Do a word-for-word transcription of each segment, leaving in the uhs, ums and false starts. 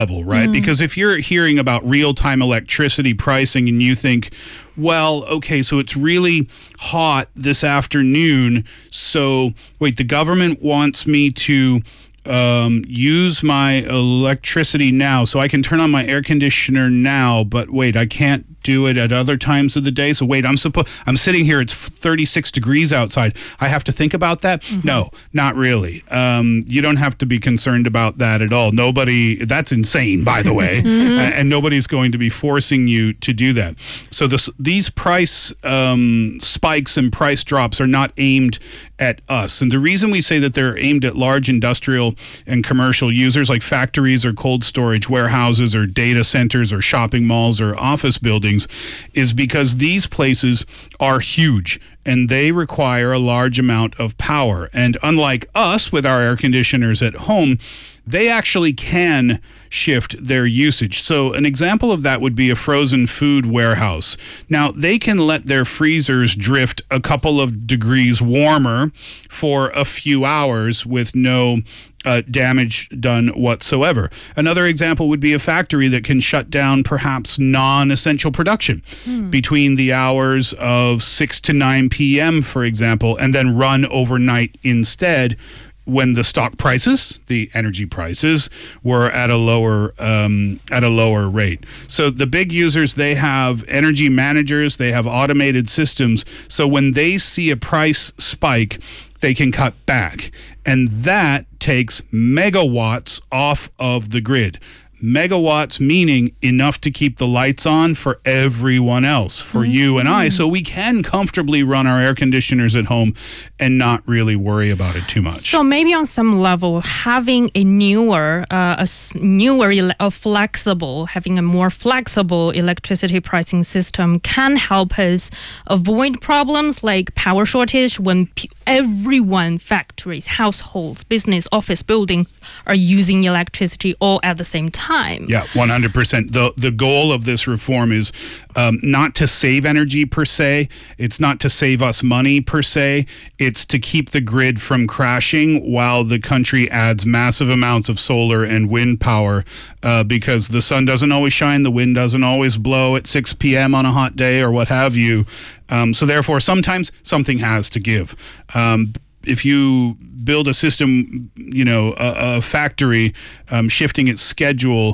level, right? Mm. Because if you're hearing about real-time electricity pricing and you think, well, okay, so it's really hot this afternoon, so wait, the government wants me to um, use my electricity now, so I can turn on my air conditioner now, but wait, I can't do it at other times of the day. So wait, I'm supposed I'm sitting here, it's thirty-six degrees outside. I have to think about that? Mm-hmm. No, not really. Um, you don't have to be concerned about that at all. Nobody, that's insane, by the way, mm-hmm. uh, and nobody's going to be forcing you to do that. So this, these price um, spikes and price drops are not aimed at us. And the reason we say that they're aimed at large industrial and commercial users like factories or cold storage warehouses or data centers or shopping malls or office buildings is because these places are huge and they require a large amount of power. And unlike us with our air conditioners at home, they actually can shift their usage. So an example of that would be a frozen food warehouse. Now, they can let their freezers drift a couple of degrees warmer for a few hours with no uh, damage done whatsoever. Another example would be a factory that can shut down perhaps non-essential production hmm. between the hours of six to nine p.m., for example, and then run overnight instead when the stock prices, the energy prices, were at a lower um, at a lower rate. So the big users, they have energy managers, they have automated systems. So when they see a price spike, they can cut back. And that takes megawatts off of the grid. Megawatts meaning enough to keep the lights on for everyone else, for mm-hmm. you and I, so we can comfortably run our air conditioners at home and not really worry about it too much. So maybe on some level, having a newer, uh, a s- newer, a flexible, having a more flexible electricity pricing system can help us avoid problems like power shortage when p- everyone, factories, households, business, office, building are using electricity all at the same time. Yeah, one hundred percent. The the goal of this reform is um, not to save energy per se. It's not to save us money per se. It's to keep the grid from crashing while the country adds massive amounts of solar and wind power uh, because the sun doesn't always shine, the wind doesn't always blow at six p.m. on a hot day or what have you. Um, so therefore, sometimes something has to give. Um, if you build a system, you know, a, a factory um, shifting its schedule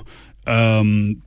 um,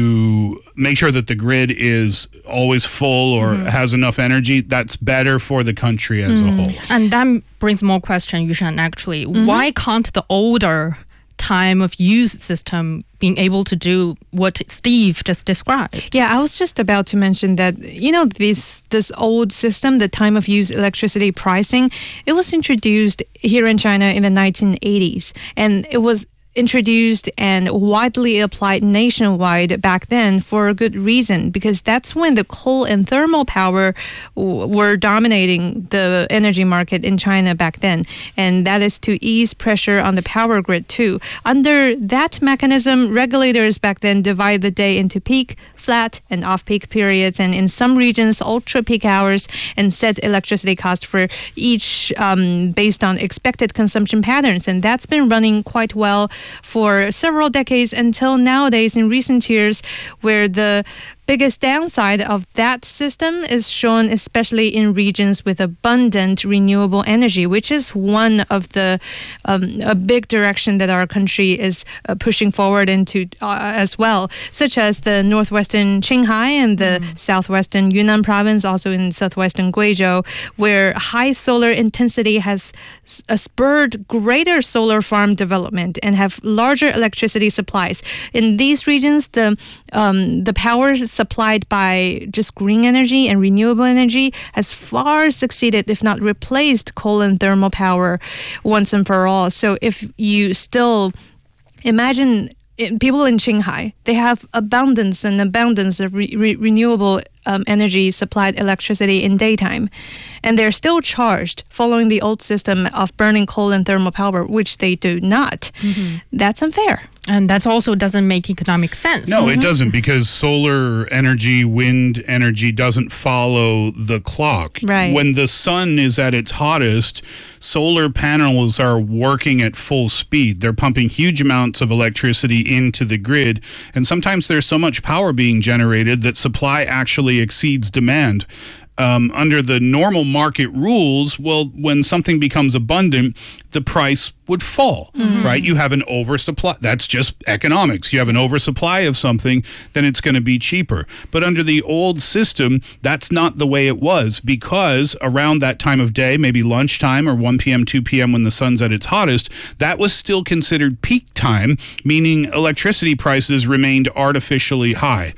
to make sure that the grid is always full or mm-hmm. has enough energy, that's better for the country as mm. a whole. And that brings more question, Yushan, actually. Mm-hmm. Why can't the older time of use system being able to do what Steve just described? Yeah, I was just about to mention that, you know, this this old system, the time of use electricity pricing, it was introduced here in China in the nineteen eighties. And it was introduced and widely applied nationwide back then for a good reason, because that's when the coal and thermal power w- were dominating the energy market in China back then. And that is to ease pressure on the power grid too. Under that mechanism, regulators back then divide the day into peak, flat, and off-peak periods, and in some regions, ultra-peak hours, and set electricity cost for each um, based on expected consumption patterns. And that's been running quite well for several decades until nowadays in recent years, where the biggest downside of that system is shown especially in regions with abundant renewable energy, which is one of the um, a big direction that our country is uh, pushing forward into uh, as well, such as the northwestern Qinghai and the mm. southwestern Yunnan province, also in southwestern Guizhou, where high solar intensity has uh, spurred greater solar farm development and have larger electricity supplies. In these regions, the um, the power supplied by just green energy and renewable energy has far succeeded, if not replaced, coal and thermal power once and for all. So if you still imagine in, people in Qinghai, they have abundance and abundance of re- re- renewable um, energy supplied electricity in daytime. and they're still charged following the old system of burning coal and thermal power, which they do not. Mm-hmm. That's unfair. And that also doesn't make economic sense. No, it doesn't, because solar energy, wind energy doesn't follow the clock. Right. When the sun is at its hottest, solar panels are working at full speed. They're pumping huge amounts of electricity into the grid, and sometimes there's so much power being generated that supply actually exceeds demand. Um, under the normal market rules, well, when something becomes abundant, the price would fall, mm-hmm. right? You have an oversupply. That's just economics. You have an oversupply of something, then it's going to be cheaper. But under the old system, that's not the way it was, because around that time of day, maybe lunchtime or one p.m., two p.m. when the sun's at its hottest, that was still considered peak time, meaning electricity prices remained artificially high.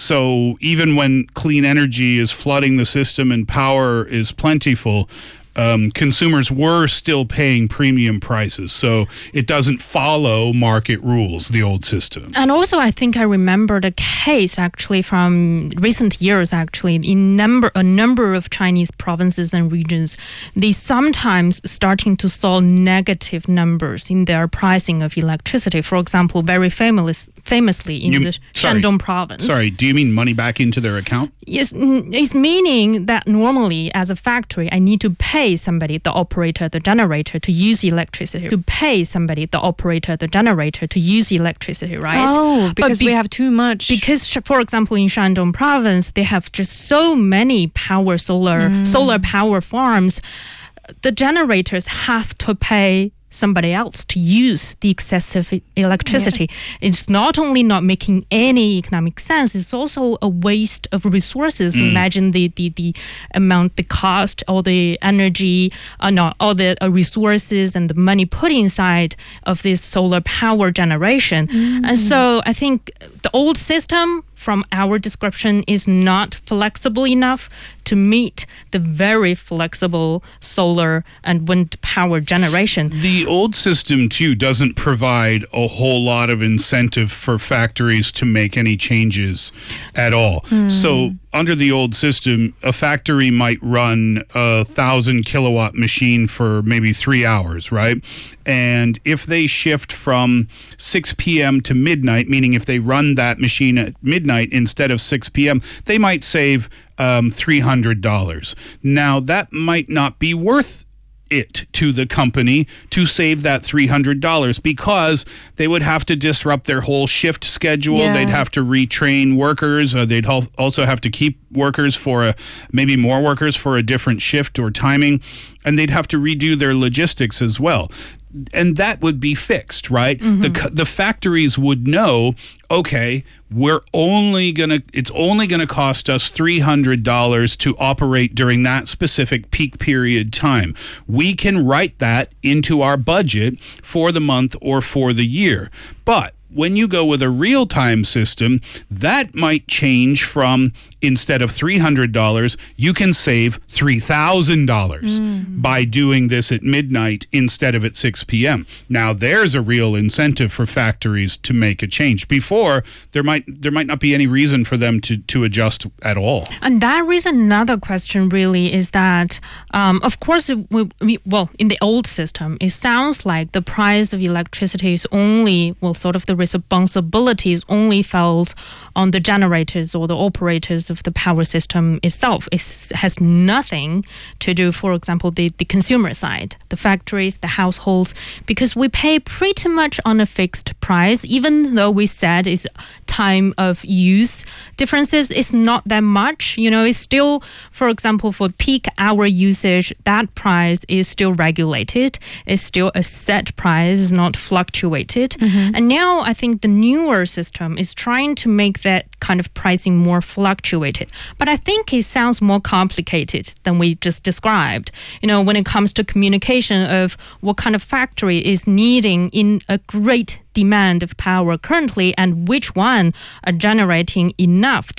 So even when clean energy is flooding the system and power is plentiful, Um, consumers were still paying premium prices. So it doesn't follow market rules, the old system. And also, I think I remember the case actually from recent years, actually, in number a number of Chinese provinces and regions, they sometimes starting to saw negative numbers in their pricing of electricity. For example, very famous, famously in You- the sorry. Shandong province. Sorry, do you mean money back into their account? Yes, mm, it's meaning that normally as a factory, I need to pay somebody, the operator, the generator, to use electricity. To pay somebody, the operator, the generator, to use electricity, right? Oh, But because be- we have too much. Because, sh- for example, in Shandong province, they have just so many power solar solar power farms. The generators have to pay somebody else to use the excessive e- electricity. It's not only not making any economic sense, it's also a waste of resources. Imagine the, the, the amount, the cost, all the energy, uh, no, all the uh, resources and the money put inside of this solar power generation. And so I think the old system, from our description, is not flexible enough to meet the very flexible solar and wind power generation. The old system, too, doesn't provide a whole lot of incentive for factories to make any changes at all. So under the old system, a factory might run a thousand kilowatt machine for maybe three hours, right? And if they shift from six p.m. to midnight, meaning if they run that machine at midnight instead of six p.m., they might save um, three hundred dollars. Now, that might not be worth it to the company to save that three hundred dollars, because they would have to disrupt their whole shift schedule. Yeah. They'd have to retrain workers. Uh, they'd hal- also have to keep workers for a, maybe more workers for a different shift or timing, and they'd have to redo their logistics as well. And that would be fixed, right? The co- the factories would know, okay, we're only gonna it's only gonna cost us three hundred dollars to operate during that specific peak period time. We can write that into our budget for the month or for the year. But when you go with a real-time system, that might change from, instead of three hundred dollars, you can save three thousand dollars by doing this at midnight instead of at six p.m. Now, there's a real incentive for factories to make a change. Before, there might there might not be any reason for them to, to adjust at all. And that raises another question, really, is that, um, of course, we, we, well, in the old system, it sounds like the price of electricity is only, well, sort of the responsibilities only felt on the generators or the operators of the power system itself. It has nothing to do, for example, the, the consumer side, the factories, the households, because we pay pretty much on a fixed price, even though we said it's time of use differences. It's not that much. You know, it's still, for example, for peak hour usage, that price is still regulated. It's still a set price, it's not fluctuated. Mm-hmm. And now I think the newer system is trying to make that kind of pricing more fluctuated. But I think it sounds more complicated than we just described. You know, when it comes to communication of what kind of factory is needing in a great demand of power currently and which one are generating enough